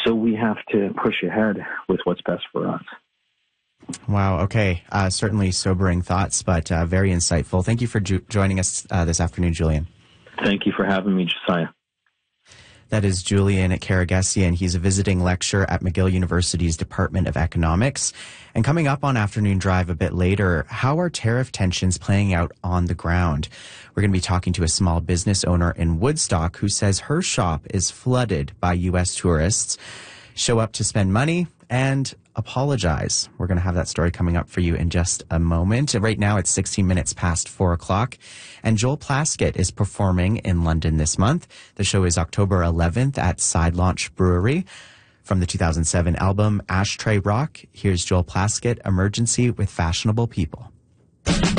So we have to push ahead with what's best for us. Wow. Okay. Certainly sobering thoughts, but very insightful. Thank you for joining us this afternoon, Julian. Thank you for having me, Josiah. That is Julian Karagesian. He's a visiting lecturer at McGill University's Department of Economics. And coming up on Afternoon Drive a bit later, how are tariff tensions playing out on the ground? We're going to be talking to a small business owner in Woodstock who says her shop is flooded by U.S. tourists, show up to spend money and apologize. We're going to have that story coming up for you in just a moment. Right now, it's 16 minutes past 4 o'clock, and Joel Plaskett is performing in London this month. The show is October 11th at Side Launch Brewery. From the 2007 album Ashtray Rock, here's Joel Plaskett, Emergency with Fashionable People.